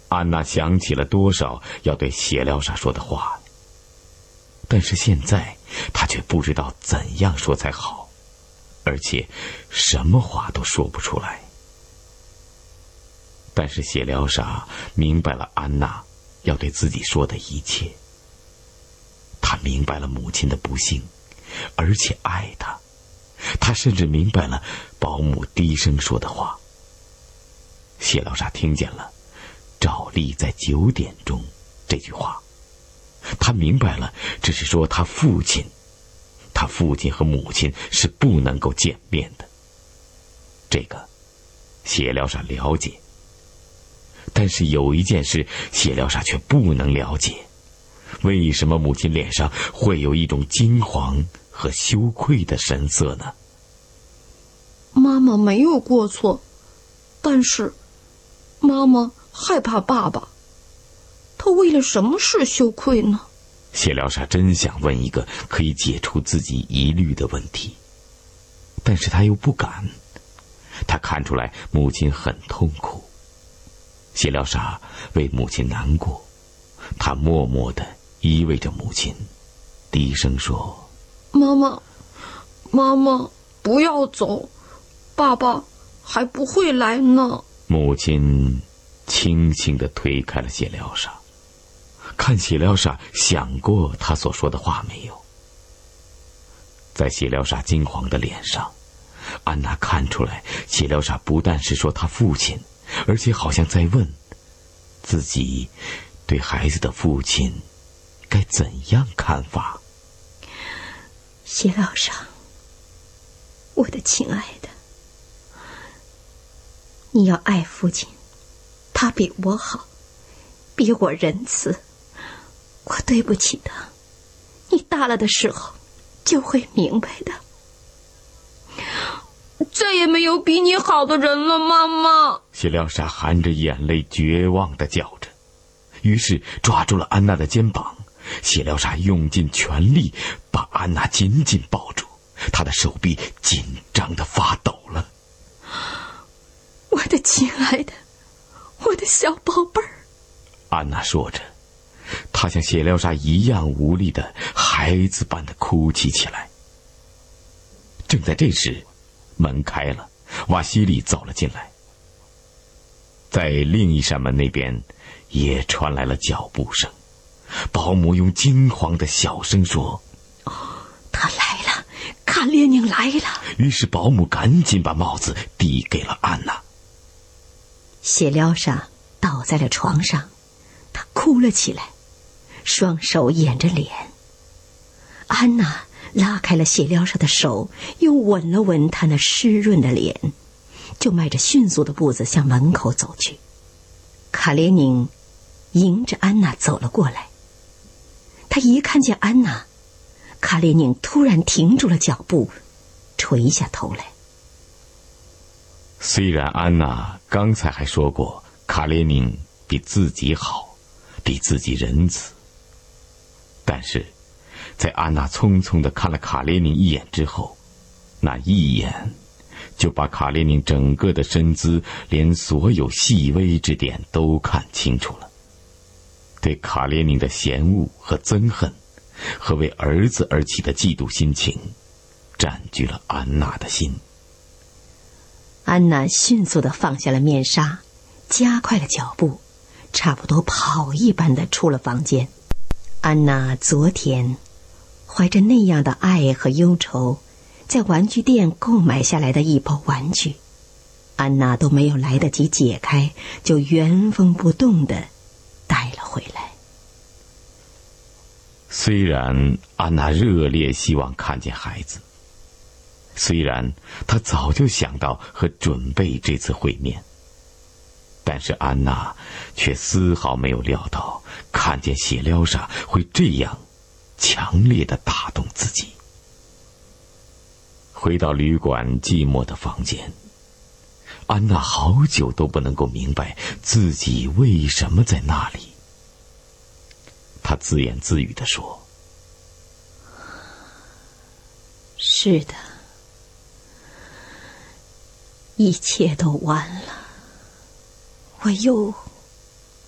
安娜想起了多少要对谢廖沙说的话，但是现在她却不知道怎样说才好，而且什么话都说不出来。但是谢廖沙明白了安娜要对自己说的一切，她明白了母亲的不幸，而且爱她。她甚至明白了保姆低声说的话。谢廖沙听见了照例在9点钟这句话，他明白了，这是说他父亲和母亲是不能够见面的。这个谢廖沙了解，但是有一件事谢廖沙却不能了解，为什么母亲脸上会有一种惊惶和羞愧的神色呢？ 妈妈没有过错，但是妈妈害怕爸爸，她为了什么事羞愧呢？ 谢廖沙真想问一个可以解除自己疑虑的问题，但是他又不敢。他看出来母亲很痛苦，谢廖沙为母亲难过，他默默地依偎着母亲，低声说： 妈妈不要走，爸爸还不会来呢。 母亲轻轻地推开了谢廖沙，看谢廖沙想过他所说的话没有。在谢廖沙惊惶的脸上，安娜看出来谢廖沙不但是说他父亲，而且好像在问自己对孩子的父亲该怎样看法。 谢廖沙，我的亲爱的，你要爱父亲，他比我好，比我仁慈，我对不起他，你大了的时候就会明白的。 再也没有比你好的人了，妈妈。 谢廖沙含着眼泪绝望地叫着，于是抓住了安娜的肩膀。谢廖沙用尽全力把安娜紧紧抱住，她的手臂紧张地发抖了。 我的亲爱的，我的小宝贝儿， 安娜说着，她像谢廖沙一样无力的孩子般的哭泣起来。正在这时，门开了，瓦西里走了进来。在另一扇门那边也传来了脚步声，保姆用惊惶的小声说： 他来了，卡列宁来了。 于是保姆赶紧把帽子递给了安娜。 谢廖沙倒在了床上，他哭了起来，双手掩着脸。安娜拉开了谢廖沙的手，又吻了吻他那湿润的脸，就迈着迅速的步子向门口走去。卡列宁迎着安娜走了过来，他一看见安娜，卡列宁突然停住了脚步，垂下头来。 虽然安娜刚才还说过卡列宁比自己好，比自己仁慈，但是在安娜匆匆地看了卡列宁一眼之后，那一眼就把卡列宁整个的身姿，连所有细微之点都看清楚了。对卡列宁的嫌恶和憎恨，和为儿子而起的嫉妒心情，占据了安娜的心。 安娜迅速地放下了面纱，加快了脚步，差不多跑一般地出了房间。安娜昨天怀着那样的爱和忧愁，在玩具店购买下来的一包玩具，安娜都没有来得及解开，就原封不动地带了回来。 虽然安娜热烈希望看见孩子，虽然她早就想到和准备这次会面，但是安娜却丝毫没有料到看见谢廖沙会这样强烈地打动自己。回到旅馆寂寞的房间，安娜好久都不能够明白自己为什么在那里。她自言自语地说： 是的，一切都完了，我又